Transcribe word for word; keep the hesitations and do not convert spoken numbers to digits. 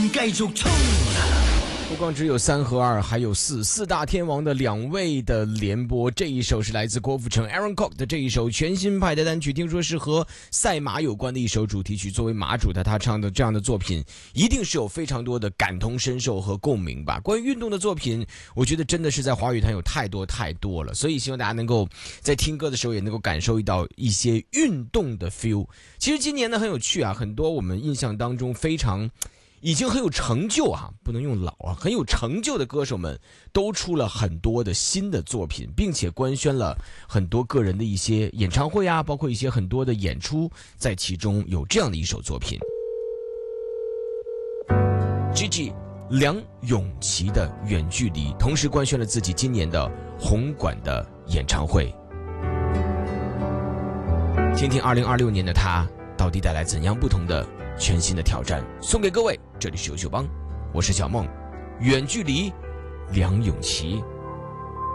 繼續衝。 不光只有三和二，还有四四大天王的两位的联播。这一首是来自郭富城 Aaron Kwok 的这一首全新派的单曲，听说是和赛马有关的一首主题曲。作为马主的他唱的这样的作品，一定是有非常多的感同身受和共鸣吧。关于运动的作品，我觉得真的是在华语坛有太多太多了，所以希望大家能够在听歌的时候也能够感受到一些运动的 feel。其实今年呢很有趣啊，很多我们印象当中非常已经很有成就啊，不能用老啊，很有成就的歌手们都出了很多的新的作品，并且官宣了很多个人的一些演唱会啊，包括一些很多的演出，在其中有这样的一首作品 Gigi 梁咏琪的远距离，同时官宣了自己今年的红馆的演唱会。听听二零二六年的他到底带来怎样不同的全新的挑战，送给各位。这里是优秀帮，我是小梦。远距离梁咏琪。